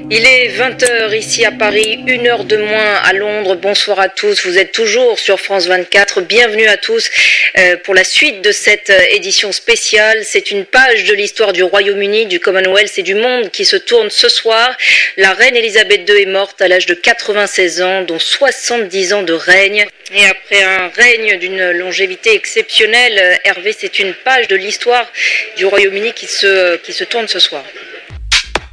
Il est 20h ici à Paris, 1 heure de moins à Londres. Bonsoir à tous, vous êtes toujours sur France 24. Bienvenue à tous pour la suite de cette édition spéciale. C'est une page de l'histoire du Royaume-Uni, du Commonwealth et du monde qui se tourne ce soir. La reine Elisabeth II est morte à l'âge de 96 ans, dont 70 ans de règne. Et après un règne d'une longévité exceptionnelle, Hervé, c'est une page de l'histoire du Royaume-Uni qui se tourne ce soir.